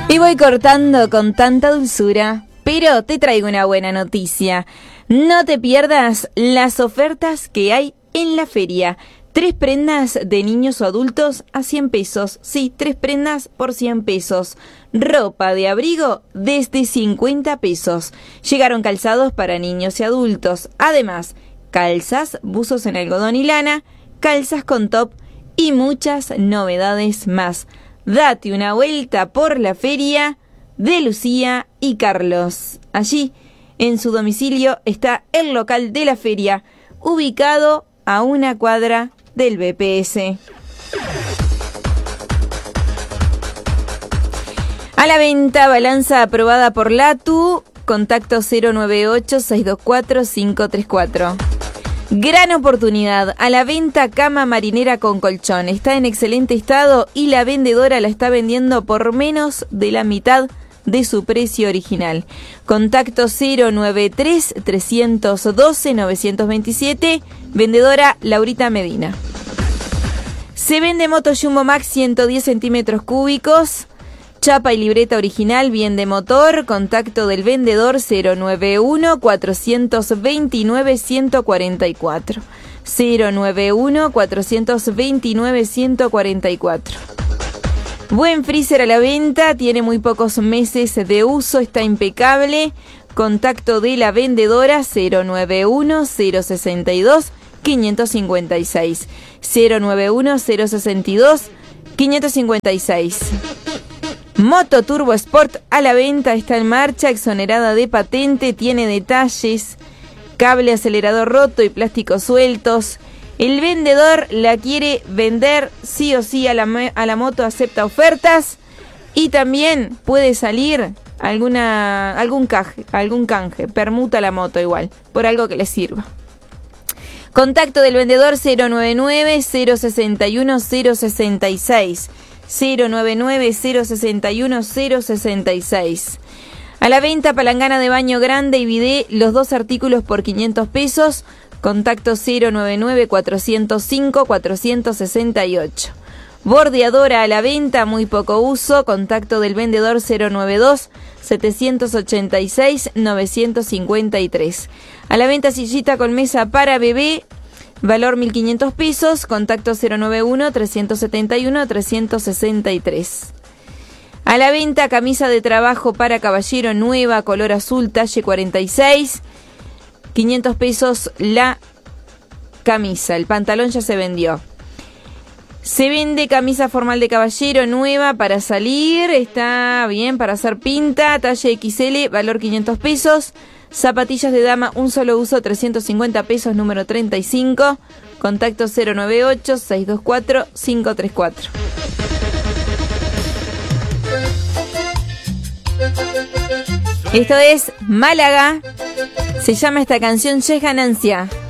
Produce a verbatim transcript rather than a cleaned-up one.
Y voy cortando con tanta dulzura, pero te traigo una buena noticia. No te pierdas las ofertas que hay en la feria. Tres prendas de niños o adultos a cien pesos. Sí, tres prendas por cien pesos. Ropa de abrigo desde cincuenta pesos. Llegaron calzados para niños y adultos. Además, calzas, buzos en algodón y lana, calzas con top y muchas novedades más. Date una vuelta por la feria de Lucía y Carlos. Allí, en su domicilio, está el local de la feria, ubicado a una cuadra del B P S. A la venta, balanza aprobada por Latu, contacto cero nueve ocho, seis dos cuatro, cinco tres cuatro. Gran oportunidad, a la venta cama marinera con colchón, está en excelente estado y la vendedora la está vendiendo por menos de la mitad de su precio original. Contacto cero nueve tres, tres uno dos, nueve dos siete, vendedora Laurita Medina. Se vende moto Jumbo Max ciento diez centímetros cúbicos, chapa y libreta original, bien de motor. Contacto del vendedor cero nueve uno, cuatro dos nueve, uno cuatro cuatro. cero nueve uno, cuatro dos nueve, uno cuatro cuatro. Buen freezer a la venta, tiene muy pocos meses de uso, está impecable. Contacto de la vendedora cero nueve uno, cero seis dos, cinco cinco seis. cero nueve uno, cero seis dos, cinco cinco seis. Moto Turbo Sport a la venta, está en marcha, exonerada de patente, tiene detalles, cable acelerador roto y plásticos sueltos. El vendedor la quiere vender sí o sí a la, a la moto, acepta ofertas y también puede salir alguna algún canje, algún canje, permuta la moto igual, por algo que le sirva. Contacto del vendedor cero nueve nueve, cero seis uno, cero seis seis. cero nueve nueve, cero seis uno, cero seis seis. A la venta palangana de baño grande y bidé, los dos artículos por quinientos pesos. Contacto cero nueve nueve, cuatro cero cinco, cuatro seis ocho. Bordeadora a la venta, muy poco uso. Contacto del vendedor cero nueve dos, siete ocho seis, nueve cinco tres. A la venta sillita con mesa para bebé, valor mil quinientos pesos. Contacto cero nueve uno, tres siete uno, tres seis tres. A la venta camisa de trabajo para caballero nueva, color azul, talle cuarenta y seis. quinientos pesos la camisa, el pantalón ya se vendió. Se vende camisa formal de caballero nueva para salir, está bien para hacer pinta, talle equis ele, valor quinientos pesos. Zapatillas de dama, un solo uso, trescientos cincuenta pesos, número treinta y cinco. Contacto cero nueve ocho, seis dos cuatro, cinco tres cuatro. Esto es Málaga. Se llama esta canción Ye Ganancia.